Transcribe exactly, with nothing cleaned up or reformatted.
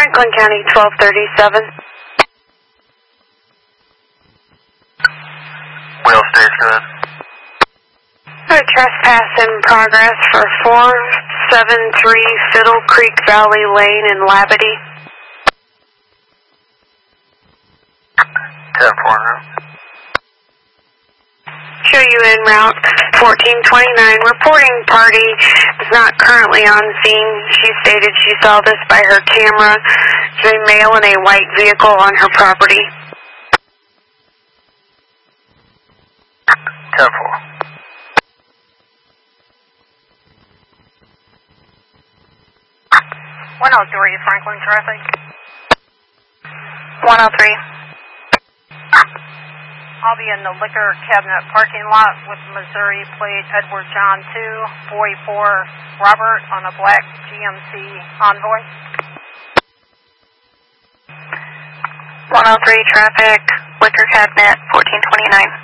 Franklin County, twelve thirty-seven. Wheel stays good. A trespass in progress for four seven three Fiddle Creek Valley Lane in Labadie. ten four. Show you en route fourteen twenty-nine. Reporting party is not currently on scene. She stated she saw this by her camera. There's a male in a white vehicle on her property. ten four. one oh three Franklin traffic. one oh three. I'll be in the liquor cabinet parking lot with Missouri plate Edward John two forty-four Robert on a black G M C Envoy. one oh three traffic, liquor cabinet, fourteen twenty-nine.